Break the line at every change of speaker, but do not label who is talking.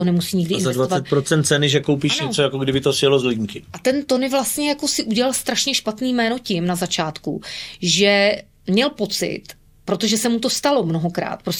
nemusí nikdy investovat.
Za 20% ceny, že koupíš něco, jako kdyby to sjelo z linky.
A ten Tony vlastně jako si udělal strašně špatný jméno tím na začátku, že měl pocit, protože se mu to stalo mnohokrát, prostě